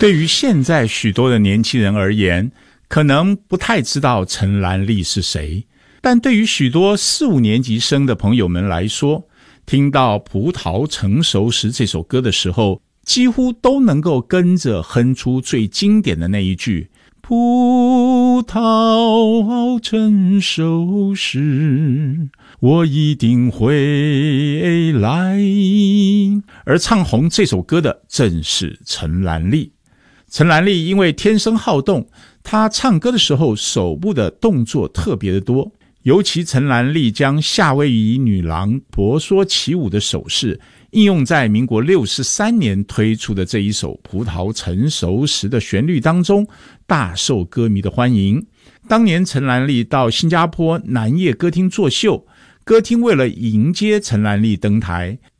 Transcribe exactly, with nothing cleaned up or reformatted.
对于现在许多的年轻人而言，可能不太知道陈兰丽是谁，但对于许多四五年级生的朋友们来说，听到《葡萄成熟时》这首歌的时候，几乎都能够跟着哼出最经典的那一句：葡萄成熟时，我一定会来。而唱红这首歌的正是陈兰丽。陈兰丽因为天生好动，她唱歌的时候手部的动作特别的多，尤其陈兰丽将夏威夷女郎婆娑起舞的手势应用在民国六十三年推出的这一首《葡萄成熟时》的旋律当中，大受歌迷的欢迎。当年陈兰丽到新加坡南叶歌厅作秀，歌厅为了迎接陈兰丽登台，